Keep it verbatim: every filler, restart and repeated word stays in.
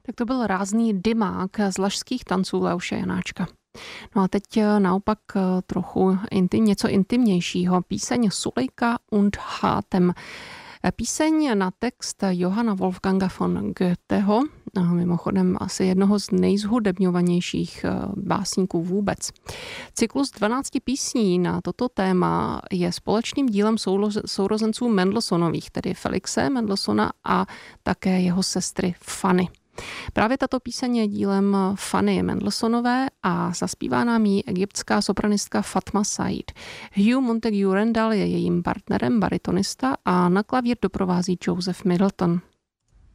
Tak to byl rázný dymák z Lašských tanců Leoše Janáčka. No a teď naopak trochu intim, něco intimnějšího. Píseň Sulejka und Hatem. Píseň na text Johanna Wolfganga von Goetheho, mimochodem asi jednoho z nejzhudebňovanějších básníků vůbec. Cyklus dvanácti písní na toto téma je společným dílem sourozenců Mendelssohnových, tedy Felixe Mendelssohna a také jeho sestry Fanny. Právě tato píseň je dílem Fanny Mendelssohnové a zaspívá nám ji egyptská sopranistka Fatma Said. Hugh Montague Randall je jejím partnerem, baritonista, a na klavír doprovází Joseph Middleton.